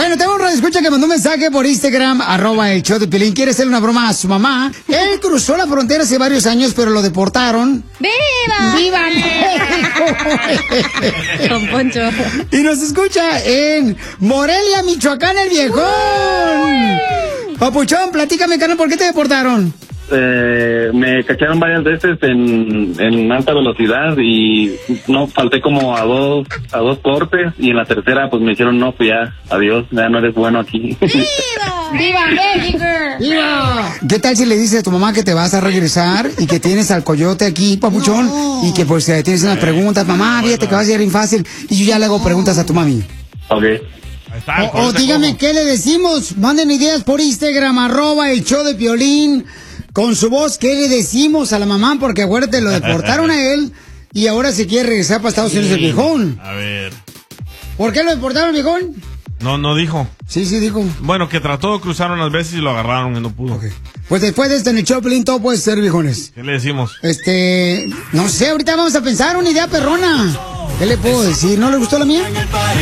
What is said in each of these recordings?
Bueno, tengo un radioescucha que mandó un mensaje por Instagram, @el show de Piolín. Quiere hacerle una broma a su mamá. Él cruzó la frontera hace varios años, pero lo deportaron. ¡Viva! ¡Viva México! Don Poncho. Y nos escucha en Morelia, Michoacán, el viejón. Papuchón, platícame, carnal, ¿por qué te deportaron? Me cacharon varias veces en alta velocidad y no falté como a dos cortes, y en la tercera pues me dijeron no, pues ya, adiós, ya no eres bueno aquí. ¡Viva! ¡Viva México! ¡Viva! ¿Qué tal si le dices a tu mamá que te vas a regresar y que tienes al coyote aquí, papuchón? No. Y que pues tienes unas preguntas, mamá, fíjate que va a ser bien fácil, y yo ya le hago preguntas a tu mami. Ok. O dígame, ¿qué le decimos? Manden ideas por Instagram, @el show de Piolín. Con su voz, ¿qué le decimos a la mamá? Porque acuérdate, lo deportaron a él y ahora se quiere regresar para Estados Unidos el viejón. A ver. ¿Por qué lo deportaron el viejón? No dijo. Sí, dijo. Bueno, que trató de cruzar unas veces y lo agarraron y no pudo. Okay. Pues después de esto en el show, Piolín, todo puede ser, viejones. ¿Qué le decimos? No sé, ahorita vamos a pensar una idea perrona. ¿Qué le puedo decir? ¿No le gustó la mía?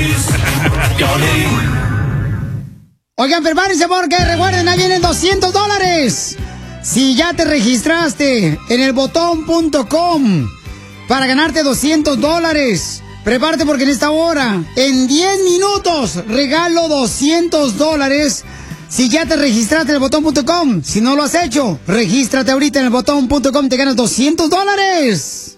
Oigan, prepárense porque recuerden, ahí vienen $200. Si ya te registraste en elbotón.com para ganarte $200, prepárate porque en esta hora, en 10 minutos, regalo $200. Si ya te registraste en elbotón.com, si no lo has hecho, regístrate ahorita en elbotón.com, te ganas $200.